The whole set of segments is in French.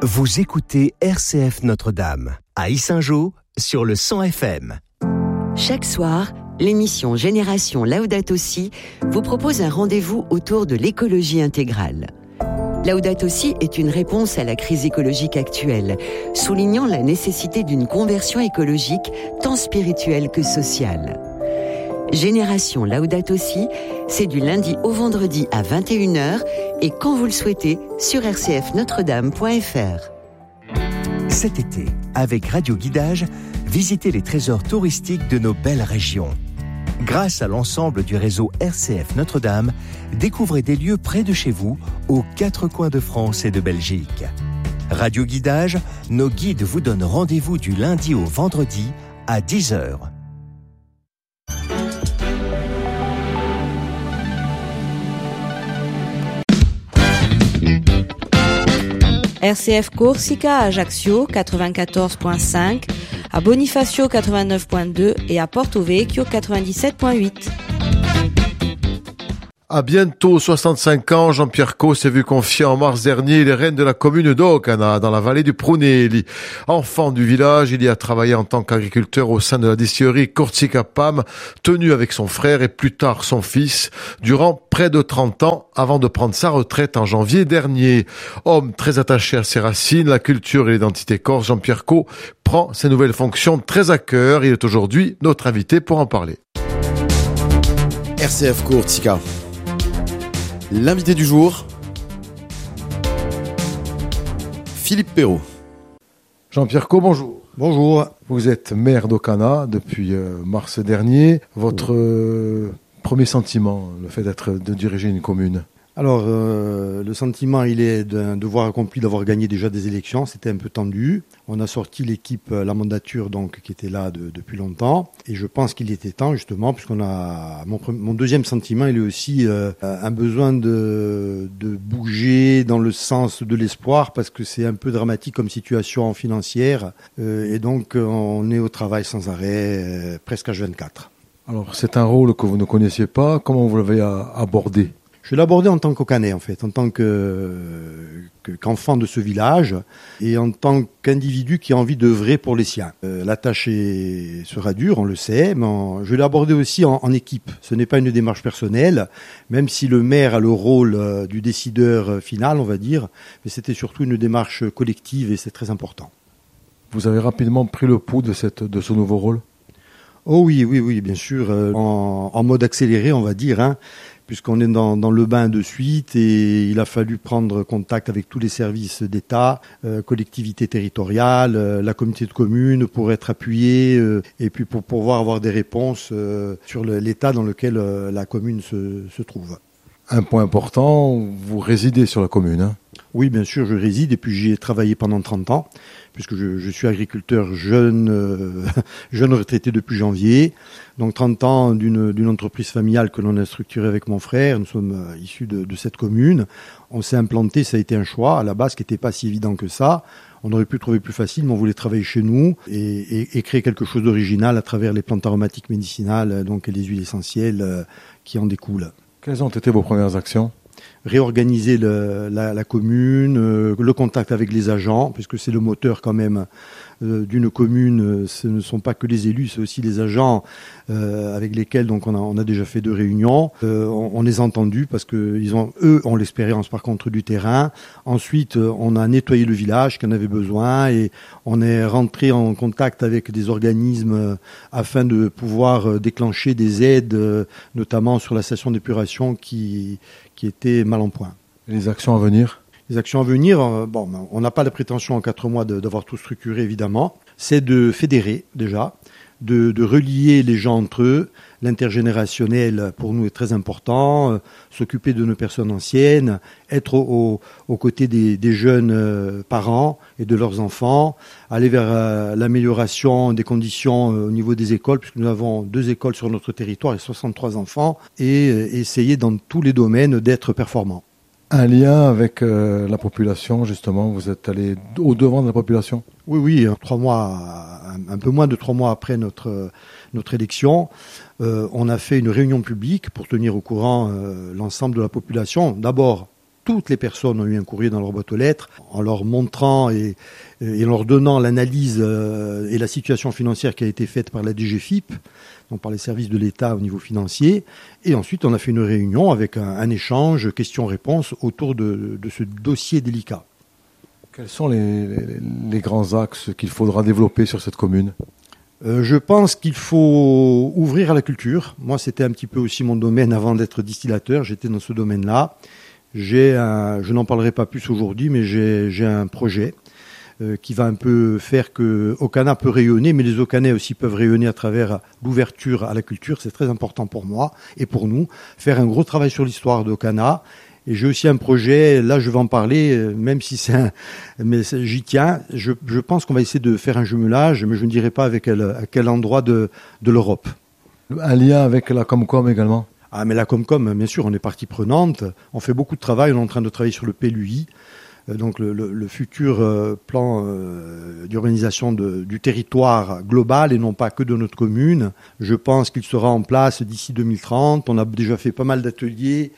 Vous écoutez RCF Notre-Dame, à Yssingeaux, sur le 100 FM. Chaque soir, l'émission Génération Laudato Si vous propose un rendez-vous autour de l'écologie intégrale. Laudato Si est une réponse à la crise écologique actuelle, soulignant la nécessité d'une conversion écologique tant spirituelle que sociale. Génération Laudato Si, c'est du lundi au vendredi à 21h et quand vous le souhaitez sur rcfnotredame.fr. Cet été, avec Radio Guidage, visitez les trésors touristiques de nos belles régions. Grâce à l'ensemble du réseau RCF Notre-Dame, découvrez des lieux près de chez vous, aux quatre coins de France et de Belgique. Radio Guidage, nos guides vous donnent rendez-vous du lundi au vendredi à 10h. RCF Corsica à Ajaccio 94.5, à Bonifacio 89.2 et à Porto Vecchio 97.8. À bientôt 65 ans, Jean-Pierre Caux s'est vu confier en mars dernier les rênes de la commune d'Ocana, dans la vallée du Prunelli. Enfant du village, il y a travaillé en tant qu'agriculteur au sein de la distillerie Corsica Pam, tenu avec son frère et plus tard son fils, durant près de 30 ans, avant de prendre sa retraite en janvier dernier. Homme très attaché à ses racines, la culture et l'identité corse, Jean-Pierre Caux prend ses nouvelles fonctions très à cœur. Il est aujourd'hui notre invité pour en parler. RCF Corsica. L'invité du jour, Philippe Perrault. Jean-Pierre Caux, bonjour. Bonjour. Vous êtes maire d'Ocana depuis mars dernier. Votre premier sentiment, le fait de diriger une commune? Alors, le sentiment, il est d'un devoir accompli d'avoir gagné déjà des élections. C'était un peu tendu. On a sorti l'équipe, la mandature, donc, qui était là depuis longtemps. Et je pense qu'il était temps, justement, puisqu'on a, mon deuxième sentiment, il est aussi un besoin de bouger dans le sens de l'espoir, parce que c'est un peu dramatique comme situation financière. Et donc, on est au travail sans arrêt, presque H24. Alors, c'est un rôle que vous ne connaissiez pas. Comment vous l'avez abordé? Je l'ai abordé en tant qu'Ocanais, en fait, en tant qu'enfant de ce village et en tant qu'individu qui a envie d'œuvrer pour les siens. La tâche sera dure, on le sait, mais je l'ai abordé aussi en équipe. Ce n'est pas une démarche personnelle, même si le maire a le rôle du décideur final, on va dire, mais c'était surtout une démarche collective et c'est très important. Vous avez rapidement pris le pouls de ce nouveau rôle? Oh oui, bien sûr, en mode accéléré, on va dire, hein. Puisqu'on est dans le bain de suite et il a fallu prendre contact avec tous les services d'État, collectivités territoriales, la communauté de communes pour être appuyé et puis pour pouvoir avoir des réponses sur l'état dans lequel la commune se trouve. Un point important, vous résidez sur la commune, hein? Oui, bien sûr, je réside et puis j'y ai travaillé pendant 30 ans, puisque je suis agriculteur jeune retraité depuis janvier. Donc 30 ans d'une entreprise familiale que l'on a structurée avec mon frère. Nous sommes issus de cette commune. On s'est implanté, ça a été un choix à la base qui n'était pas si évident que ça. On aurait pu le trouver plus facile, mais on voulait travailler chez nous et créer quelque chose d'original à travers les plantes aromatiques médicinales, donc et les huiles essentielles qui en découlent. Quelles ont été vos premières actions? Réorganiser la commune, le contact avec les agents, puisque c'est le moteur quand même d'une commune. Ce ne sont pas que les élus, c'est aussi les agents avec lesquels donc on a déjà fait 2 réunions. On les a entendus parce que eux ont l'expérience par contre du terrain. Ensuite, on a nettoyé le village qui en avait besoin et on est rentré en contact avec des organismes afin de pouvoir déclencher des aides, notamment sur la station d'épuration qui était mal en point. Les actions à venir? Les actions à venir, on n'a pas la prétention en 4 mois d'avoir tout structuré, évidemment. C'est de fédérer, déjà, de relier les gens entre eux. L'intergénérationnel, pour nous, est très important. S'occuper de nos personnes anciennes, être aux côtés des jeunes parents et de leurs enfants, aller vers l'amélioration des conditions au niveau des écoles, puisque nous avons 2 écoles sur notre territoire et 63 enfants, et essayer dans tous les domaines d'être performants. Un lien avec la population, justement, vous êtes allé au-devant de la population? Oui, 3 mois, un peu moins de 3 mois après notre élection, on a fait une réunion publique pour tenir au courant l'ensemble de la population. D'abord, toutes les personnes ont eu un courrier dans leur boîte aux lettres en leur montrant et en leur donnant l'analyse et la situation financière qui a été faite par la DGFiP, donc par les services de l'État au niveau financier. Et ensuite, on a fait une réunion avec un échange questions-réponses autour de ce dossier délicat. Quels sont les grands axes qu'il faudra développer sur cette commune ? Je pense qu'il faut ouvrir à la culture. Moi, c'était un petit peu aussi mon domaine avant d'être distillateur. J'étais dans ce domaine-là. Je n'en parlerai pas plus aujourd'hui, mais j'ai un projet qui va un peu faire que Ocana peut rayonner, mais les Ocanais aussi peuvent rayonner à travers l'ouverture à la culture. C'est très important pour moi et pour nous. Faire un gros travail sur l'histoire d'Ocana. Et j'ai aussi un projet, là je vais en parler, même si mais j'y tiens. Je pense qu'on va essayer de faire un jumelage, mais je ne dirai pas à quel endroit de l'Europe. Un lien avec la Comcom également ? Ah, mais la Comcom, bien sûr, on est partie prenante. On fait beaucoup de travail, on est en train de travailler sur le PLUI. Donc le futur plan d'urbanisation du territoire global et non pas que de notre commune. Je pense qu'il sera en place d'ici 2030. On a déjà fait pas mal d'ateliers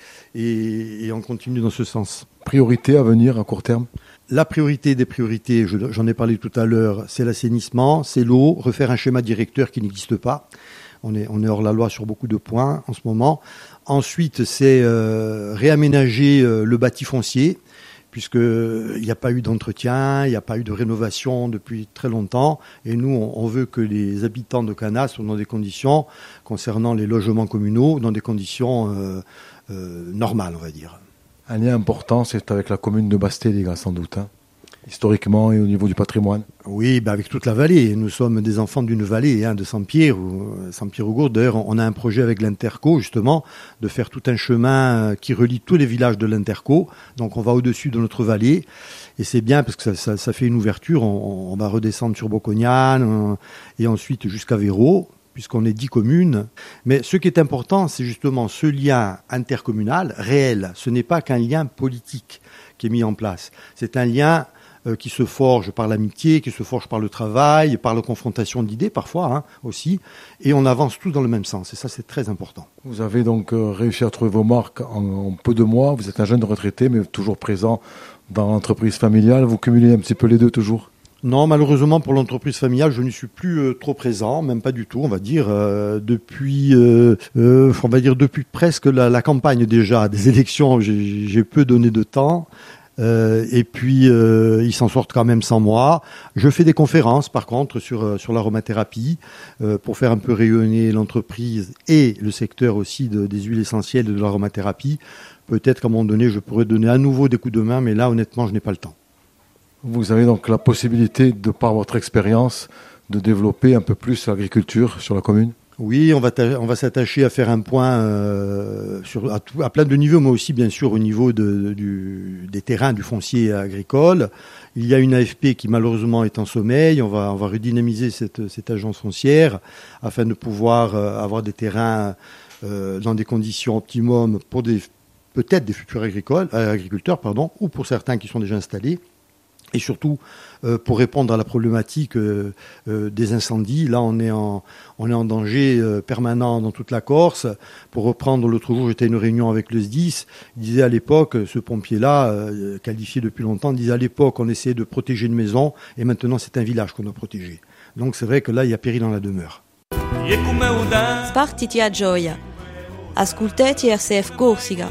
et on continue dans ce sens. Priorité à venir à court terme ? La priorité des priorités, j'en ai parlé tout à l'heure, c'est l'assainissement, c'est l'eau, refaire un schéma directeur qui n'existe pas. On est hors la loi sur beaucoup de points en ce moment. Ensuite, c'est réaménager le bâti foncier, puisqu'il n'y a pas eu d'entretien, il n'y a pas eu de rénovation depuis très longtemps. Et nous, on veut que les habitants d'Ocana soient dans des conditions, concernant les logements communaux, dans des conditions normales, on va dire. Un lien important, c'est avec la commune de Basté, les gars, sans doute, hein, historiquement et au niveau du patrimoine. Oui, avec toute la vallée. Nous sommes des enfants d'une vallée, de Saint-Pierre-aux-Gourdes. D'ailleurs, on a un projet avec l'Interco, justement, de faire tout un chemin qui relie tous les villages de l'Interco. Donc, on va au-dessus de notre vallée. Et c'est bien parce que ça fait une ouverture. On va redescendre sur Bocognane et ensuite jusqu'à Véro, puisqu'on est 10 communes. Mais ce qui est important, c'est justement ce lien intercommunal réel. Ce n'est pas qu'un lien politique qui est mis en place. C'est un lien qui se forge par l'amitié, qui se forge par le travail, par la confrontation d'idées parfois aussi, et on avance tous dans le même sens, et ça c'est très important. Vous avez donc réussi à trouver vos marques en peu de mois, vous êtes un jeune retraité mais toujours présent dans l'entreprise familiale, vous cumulez un petit peu les deux toujours ? Non, malheureusement pour l'entreprise familiale, je n'y suis plus trop présent, même pas du tout, on va dire, depuis presque la campagne déjà des élections, j'ai peu donné de temps. Et puis ils s'en sortent quand même sans moi. Je fais des conférences par contre sur l'aromathérapie pour faire un peu rayonner l'entreprise et le secteur aussi des huiles essentielles et de l'aromathérapie. Peut-être qu'à un moment donné je pourrais donner à nouveau des coups de main, mais là honnêtement je n'ai pas le temps. Vous avez donc la possibilité, de par votre expérience, de développer un peu plus l'agriculture sur la commune ? Oui, on va s'attacher à faire un point à plein de niveaux, mais aussi bien sûr au niveau des terrains, du foncier agricole. Il y a une AFP qui malheureusement est en sommeil. On va redynamiser cette agence foncière afin de pouvoir avoir des terrains dans des conditions optimum pour peut-être des futurs agriculteurs, ou pour certains qui sont déjà installés. Et surtout, pour répondre à la problématique des incendies, là on est en danger permanent dans toute la Corse. Pour reprendre, l'autre jour, j'étais à une réunion avec le SDIS. Il disait à l'époque, ce pompier-là, qualifié depuis longtemps, disait à l'époque on essayait de protéger une maison et maintenant c'est un village qu'on doit protéger. Donc c'est vrai que là il y a péril dans la demeure. Spartiti a gioia. Ascoltati RCF Corsica.